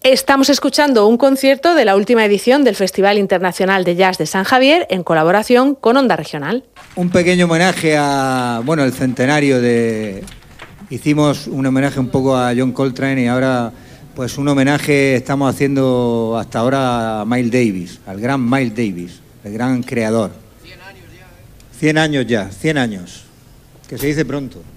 Estamos escuchando un concierto de la última edición del Festival Internacional de Jazz de San Javier en colaboración con Onda Regional. Un pequeño homenaje a, el centenario de... Hicimos un homenaje un poco a John Coltrane y ahora pues un homenaje estamos haciendo hasta ahora a Miles Davis, al gran Miles Davis, el gran creador. 100 años ya, 100 años, que se dice pronto.